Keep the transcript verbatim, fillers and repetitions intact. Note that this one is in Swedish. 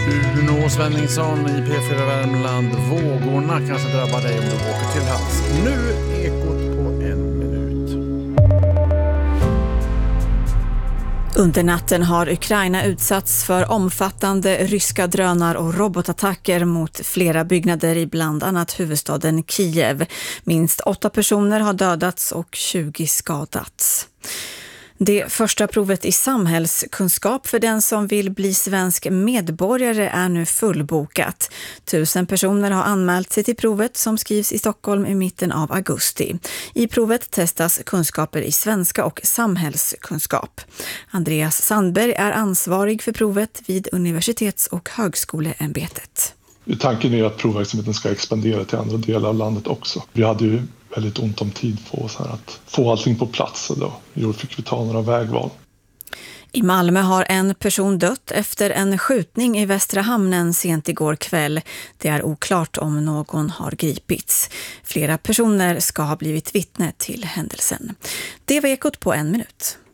Uno Svenningsson i P fyra Värmland. Vågorna kanske drabbar dig om du åker till havs. Nu Ekot på en minut. Under natten har Ukraina utsatts för omfattande ryska drönar och robotattacker mot flera byggnader i bland annat huvudstaden Kiev. Minst åtta personer har dödats och tjugo skadats. Det första provet i samhällskunskap för den som vill bli svensk medborgare är nu fullbokat. Tusen personer har anmält sig till provet som skrivs i Stockholm i mitten av augusti. I provet testas kunskaper i svenska och samhällskunskap. Andreas Sandberg är ansvarig för provet vid Universitets- och högskoleämbetet. Tanken är att provverksamheten ska expandera till andra delar av landet också. Vi hade ju väldigt ont om tid på oss här att få allting på plats, och då fick vi ta några vägval. I Malmö har en person dött efter en skjutning i Västra hamnen sent igår kväll. Det är oklart om någon har gripits. Flera personer ska ha blivit vittne till händelsen. Det var Ekot på en minut.